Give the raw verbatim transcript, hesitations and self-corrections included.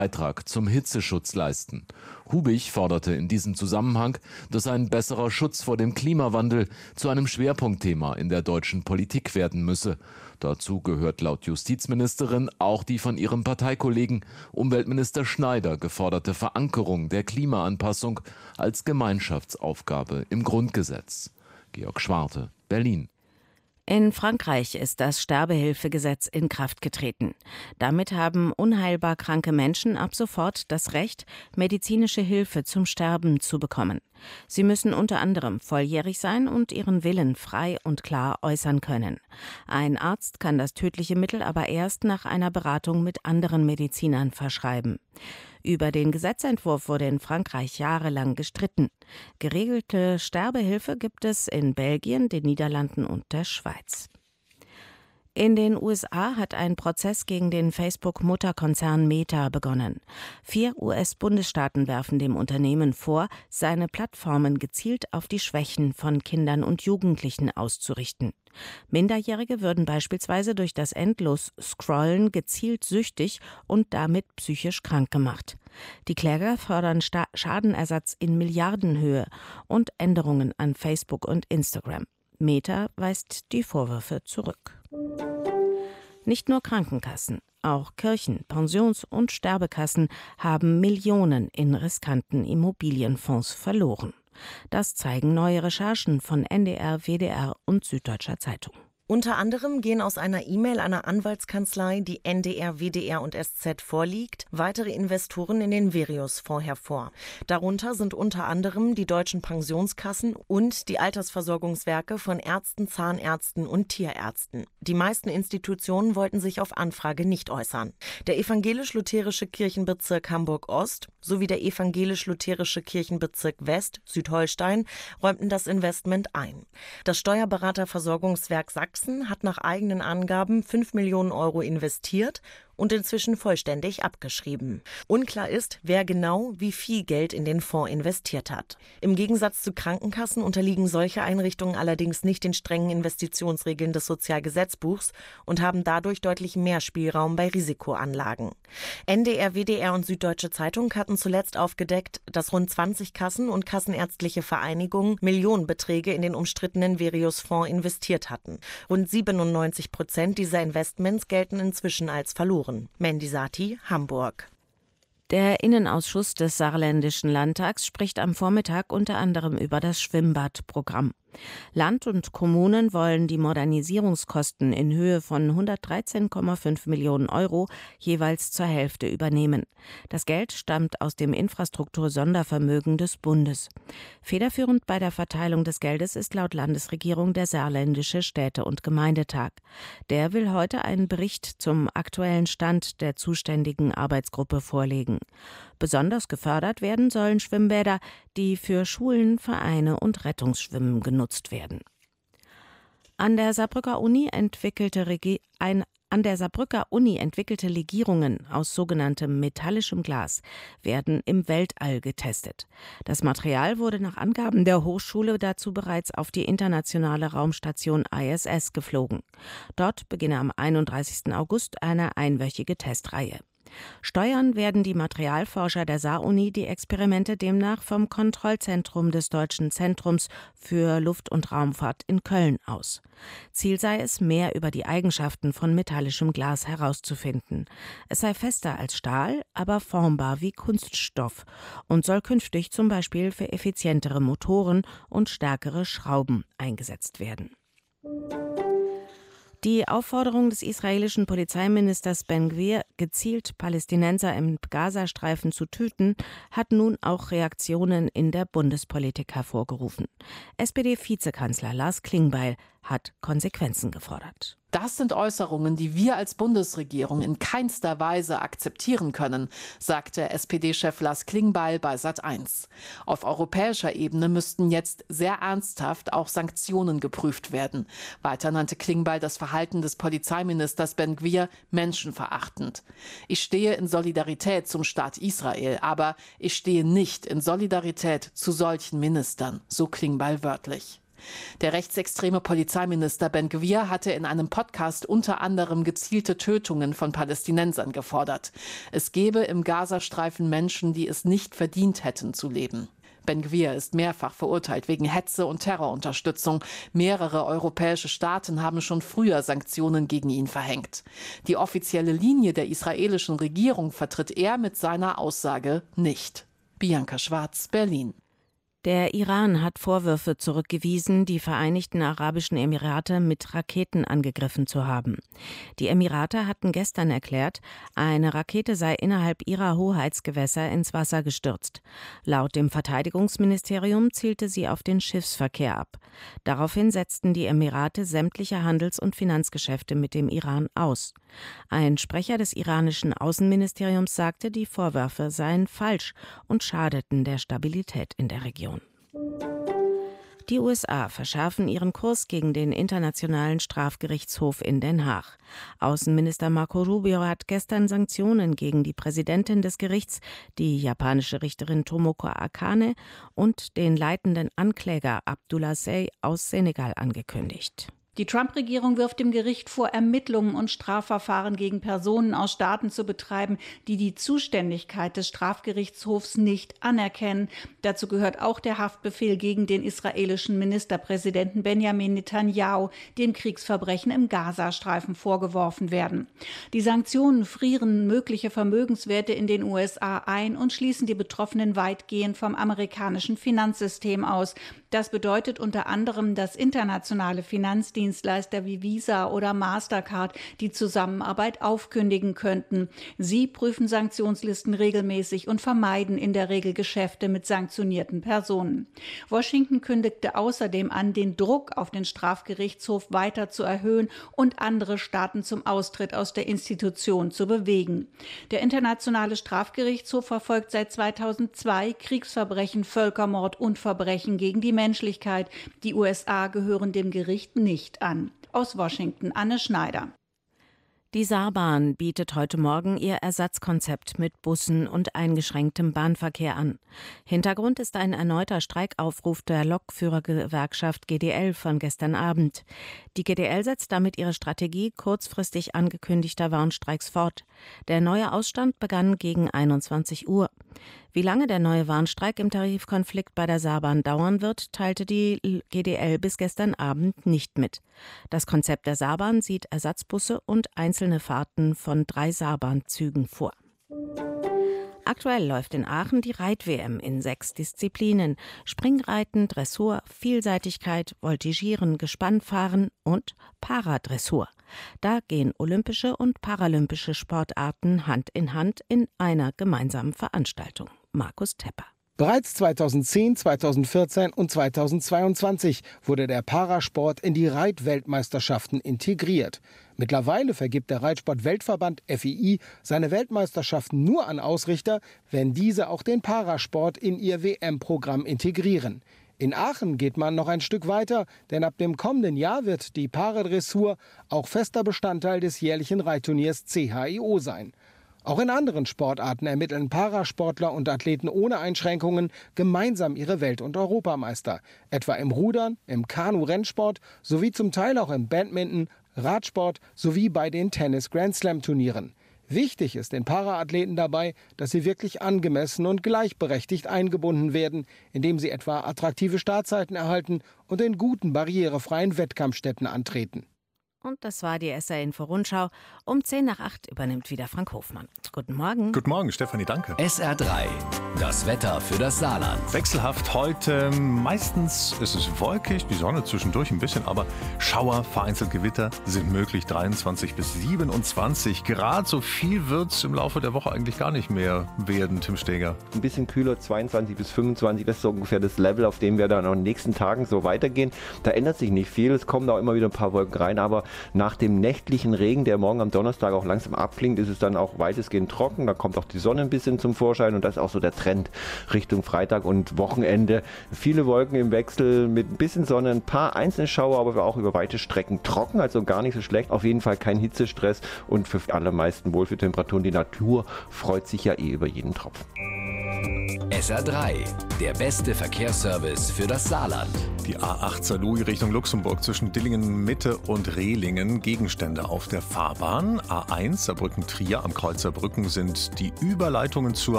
Beitrag zum Hitzeschutz leisten. Hubig forderte in diesem Zusammenhang, dass ein besserer Schutz vor dem Klimawandel zu einem Schwerpunktthema in der deutschen Politik werden müsse. Dazu gehört laut Justizministerin auch die von ihrem Parteikollegen Umweltminister Schneider geforderte Verankerung der Klimaanpassung als Gemeinschaftsaufgabe im Grundgesetz. Georg Schwarte, Berlin. In Frankreich ist das Sterbehilfegesetz in Kraft getreten. Damit haben unheilbar kranke Menschen ab sofort das Recht, medizinische Hilfe zum Sterben zu bekommen. Sie müssen unter anderem volljährig sein und ihren Willen frei und klar äußern können. Ein Arzt kann das tödliche Mittel aber erst nach einer Beratung mit anderen Medizinern verschreiben. Über den Gesetzentwurf wurde in Frankreich jahrelang gestritten. Geregelte Sterbehilfe gibt es in Belgien, den Niederlanden und der Schweiz. In den U S A hat ein Prozess gegen den Facebook-Mutterkonzern Meta begonnen. Vier U S-Bundesstaaten werfen dem Unternehmen vor, seine Plattformen gezielt auf die Schwächen von Kindern und Jugendlichen auszurichten. Minderjährige würden beispielsweise durch das endlos Scrollen gezielt süchtig und damit psychisch krank gemacht. Die Kläger fordern Sta- Schadenersatz in Milliardenhöhe und Änderungen an Facebook und Instagram. Meta weist die Vorwürfe zurück. Nicht nur Krankenkassen, auch Kirchen, Pensions- und Sterbekassen haben Millionen in riskanten Immobilienfonds verloren. Das zeigen neue Recherchen von N D R, W D R und Süddeutscher Zeitung. Unter anderem gehen aus einer E-Mail einer Anwaltskanzlei, die N D R, W D R und S Z vorliegt, weitere Investoren in den Virius-Fonds hervor. Darunter sind unter anderem die deutschen Pensionskassen und die Altersversorgungswerke von Ärzten, Zahnärzten und Tierärzten. Die meisten Institutionen wollten sich auf Anfrage nicht äußern. Der evangelisch-lutherische Kirchenbezirk Hamburg-Ost sowie der evangelisch-lutherische Kirchenbezirk West, Südholstein, räumten das Investment ein. Das Steuerberaterversorgungswerk Sachsen hat nach eigenen Angaben fünf Millionen Euro investiert und inzwischen vollständig abgeschrieben. Unklar ist, wer genau wie viel Geld in den Fonds investiert hat. Im Gegensatz zu Krankenkassen unterliegen solche Einrichtungen allerdings nicht den strengen Investitionsregeln des Sozialgesetzbuchs und haben dadurch deutlich mehr Spielraum bei Risikoanlagen. N D R, W D R und Süddeutsche Zeitung hatten zuletzt aufgedeckt, dass rund zwanzig Kassen und kassenärztliche Vereinigungen Millionenbeträge in den umstrittenen Virius-Fonds investiert hatten. Rund siebenundneunzig Prozent dieser Investments gelten inzwischen als verloren. Mendi Sati, Hamburg. Der Innenausschuss des Saarländischen Landtags spricht am Vormittag unter anderem über das Schwimmbadprogramm. Land und Kommunen wollen die Modernisierungskosten in Höhe von hundertdreizehn Komma fünf Millionen Euro jeweils zur Hälfte übernehmen. Das Geld stammt aus dem Infrastruktursondervermögen des Bundes. Federführend bei der Verteilung des Geldes ist laut Landesregierung der Saarländische Städte- und Gemeindetag. Der will heute einen Bericht zum aktuellen Stand der zuständigen Arbeitsgruppe vorlegen. Besonders gefördert werden sollen Schwimmbäder, die für Schulen, Vereine und Rettungsschwimmen genutzt werden. An der Saarbrücker Uni entwickelte Regi- ein An der Saarbrücker Uni entwickelte Legierungen aus sogenanntem metallischem Glas werden im Weltall getestet. Das Material wurde nach Angaben der Hochschule dazu bereits auf die internationale Raumstation I S S geflogen. Dort beginne am einunddreißigsten August eine einwöchige Testreihe. Steuern werden die Materialforscher der Saar-Uni die Experimente demnach vom Kontrollzentrum des Deutschen Zentrums für Luft- und Raumfahrt in Köln aus. Ziel sei es, mehr über die Eigenschaften von metallischem Glas herauszufinden. Es sei fester als Stahl, aber formbar wie Kunststoff und soll künftig zum Beispiel für effizientere Motoren und stärkere Schrauben eingesetzt werden. Die Aufforderung des israelischen Polizeiministers Ben-Gvir, gezielt Palästinenser im Gazastreifen zu töten, hat nun auch Reaktionen in der Bundespolitik hervorgerufen. S P D-Vizekanzler Lars Klingbeil hat Konsequenzen gefordert. Das sind Äußerungen, die wir als Bundesregierung in keinster Weise akzeptieren können, sagte S P D-Chef Lars Klingbeil bei Sat eins. Auf europäischer Ebene müssten jetzt sehr ernsthaft auch Sanktionen geprüft werden. Weiter nannte Klingbeil das Verhalten des Polizeiministers Ben-Gvir menschenverachtend. Ich stehe in Solidarität zum Staat Israel, aber ich stehe nicht in Solidarität zu solchen Ministern, so Klingbeil wörtlich. Der rechtsextreme Polizeiminister Ben-Gvir hatte in einem Podcast unter anderem gezielte Tötungen von Palästinensern gefordert. Es gebe im Gazastreifen Menschen, die es nicht verdient hätten zu leben. Ben-Gvir ist mehrfach verurteilt wegen Hetze und Terrorunterstützung. Mehrere europäische Staaten haben schon früher Sanktionen gegen ihn verhängt. Die offizielle Linie der israelischen Regierung vertritt er mit seiner Aussage nicht. Bianca Schwarz, Berlin. Der Iran hat Vorwürfe zurückgewiesen, die Vereinigten Arabischen Emirate mit Raketen angegriffen zu haben. Die Emirate hatten gestern erklärt, eine Rakete sei innerhalb ihrer Hoheitsgewässer ins Wasser gestürzt. Laut dem Verteidigungsministerium zielte sie auf den Schiffsverkehr ab. Daraufhin setzten die Emirate sämtliche Handels- und Finanzgeschäfte mit dem Iran aus. Ein Sprecher des iranischen Außenministeriums sagte, die Vorwürfe seien falsch und schadeten der Stabilität in der Region. Die U S A verschärfen ihren Kurs gegen den Internationalen Strafgerichtshof in Den Haag. Außenminister Marco Rubio hat gestern Sanktionen gegen die Präsidentin des Gerichts, die japanische Richterin Tomoko Akane, und den leitenden Ankläger Abdullah Sey aus Senegal angekündigt. Die Trump-Regierung wirft dem Gericht vor, Ermittlungen und Strafverfahren gegen Personen aus Staaten zu betreiben, die die Zuständigkeit des Strafgerichtshofs nicht anerkennen. Dazu gehört auch der Haftbefehl gegen den israelischen Ministerpräsidenten Benjamin Netanyahu, dem Kriegsverbrechen im Gazastreifen vorgeworfen werden. Die Sanktionen frieren mögliche Vermögenswerte in den U S A ein und schließen die Betroffenen weitgehend vom amerikanischen Finanzsystem aus. Das bedeutet unter anderem, dass internationale Finanzdienstleister wie Visa oder Mastercard die Zusammenarbeit aufkündigen könnten. Sie prüfen Sanktionslisten regelmäßig und vermeiden in der Regel Geschäfte mit sanktionierten Personen. Washington kündigte außerdem an, den Druck auf den Strafgerichtshof weiter zu erhöhen und andere Staaten zum Austritt aus der Institution zu bewegen. Der Internationale Strafgerichtshof verfolgt seit zweitausendzwei Kriegsverbrechen, Völkermord und Verbrechen gegen die Menschlichkeit. Die U S A gehören dem Gericht nicht an. Aus Washington, Anne Schneider. Die Saarbahn bietet heute Morgen ihr Ersatzkonzept mit Bussen und eingeschränktem Bahnverkehr an. Hintergrund ist ein erneuter Streikaufruf der Lokführergewerkschaft G D L von gestern Abend. Die G D L setzt damit ihre Strategie kurzfristig angekündigter Warnstreiks fort. Der neue Ausstand begann gegen einundzwanzig Uhr. Wie lange der neue Warnstreik im Tarifkonflikt bei der Saarbahn dauern wird, teilte die G D L bis gestern Abend nicht mit. Das Konzept der Saarbahn sieht Ersatzbusse und einzelne Fahrten von drei Saarbahnzügen vor. Aktuell läuft in Aachen die Reit-W M in sechs Disziplinen: Springreiten, Dressur, Vielseitigkeit, Voltigieren, Gespannfahren und Paradressur. Da gehen olympische und paralympische Sportarten Hand in Hand in einer gemeinsamen Veranstaltung. Markus Tepper. Bereits zweitausendzehn, zweitausendvierzehn und zweitausendzweiundzwanzig wurde der Parasport in die Reitweltmeisterschaften integriert. Mittlerweile vergibt der Reitsport-Weltverband F I I seine Weltmeisterschaften nur an Ausrichter, wenn diese auch den Parasport in ihr W M-Programm integrieren. In Aachen geht man noch ein Stück weiter, denn ab dem kommenden Jahr wird die Paradressur auch fester Bestandteil des jährlichen Reitturniers C H I O sein. Auch in anderen Sportarten ermitteln Parasportler und Athleten ohne Einschränkungen gemeinsam ihre Welt- und Europameister. Etwa im Rudern, im Kanu-Rennsport sowie zum Teil auch im Badminton, Radsport sowie bei den Tennis-Grand-Slam-Turnieren. Wichtig ist den Paraathleten dabei, dass sie wirklich angemessen und gleichberechtigt eingebunden werden, indem sie etwa attraktive Startzeiten erhalten und in guten, barrierefreien Wettkampfstätten antreten. Und das war die S R-Info-Rundschau. Um zehn nach acht übernimmt wieder Frank Hofmann. Guten Morgen. Guten Morgen, Stefanie, danke. S R drei, das Wetter für das Saarland. Wechselhaft heute. Meistens ist es wolkig, die Sonne zwischendurch ein bisschen, aber Schauer, vereinzelt Gewitter sind möglich. dreiundzwanzig bis siebenundzwanzig Grad. So viel wird es im Laufe der Woche eigentlich gar nicht mehr werden, Tim Steger. Ein bisschen kühler, zweiundzwanzig bis fünfundzwanzig. Das ist so ungefähr das Level, auf dem wir dann auch in den nächsten Tagen so weitergehen. Da ändert sich nicht viel. Es kommen auch immer wieder ein paar Wolken rein, aber nach dem nächtlichen Regen, der morgen am Donnerstag auch langsam abklingt, ist es dann auch weitestgehend trocken. Da kommt auch die Sonne ein bisschen zum Vorschein und das ist auch so der Trend Richtung Freitag und Wochenende. Viele Wolken im Wechsel mit ein bisschen Sonne, ein paar einzelne Schauer, aber auch über weite Strecken trocken, also gar nicht so schlecht. Auf jeden Fall kein Hitzestress und für allermeisten Wohlfühltemperaturen. Die Natur freut sich ja eh über jeden Tropfen. S R drei, der beste Verkehrsservice für das Saarland. Die A acht Saarlouis Richtung Luxemburg zwischen Dillingen Mitte und Rehlingen. Gegenstände auf der Fahrbahn. A eins Saarbrücken-Trier am Kreuz Saarbrücken sind die Überleitungen zur